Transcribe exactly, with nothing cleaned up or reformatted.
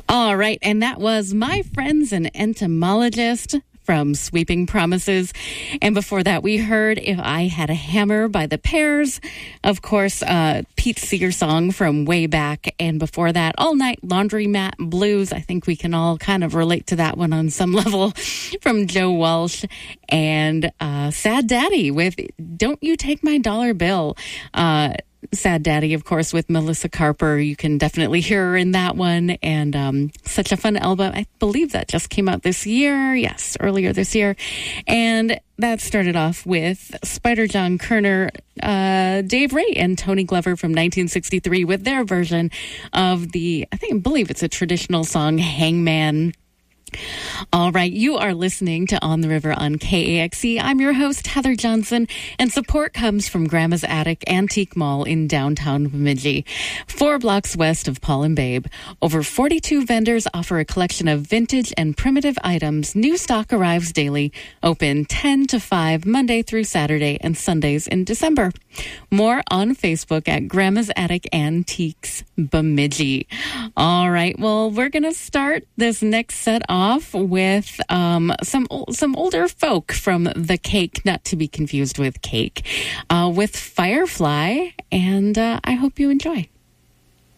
All right, and that was My Friend's an Entomologist from Sweeping Promises. And before that, we heard If I Had a Hammer by The Pears. Of course, uh, Pete Seeger song from way back. And before that, All Night Laundromat Blues. I think we can all kind of relate to that one on some level, from Joe Walsh. And uh, Sad Daddy with Don't You Take My Dollar Bill. Uh Sad Daddy, of course, with Melissa Carper. You can definitely hear her in that one. And um, such a fun album. I believe that just came out this year. Yes, earlier this year. And that started off with Spider John Kerner, uh, Dave Ray, and Tony Glover from nineteen sixty-three with their version of the, I think, I believe it's a traditional song, Hangman. All right, you are listening to On the River on K A X E. I'm your host, Heather Johnson, and support comes from Grandma's Attic Antique Mall in downtown Bemidji, four blocks west of Paul and Babe. Over forty-two vendors offer a collection of vintage and primitive items. New stock arrives daily, open ten to five Monday through Saturday and Sundays in December. More on Facebook at Grandma's Attic Antiques Bemidji. All right, well, we're going to start this next set off with um, some some older folk from The Cake, not to be confused with Cake, uh, with Firefly, and uh, I hope you enjoy.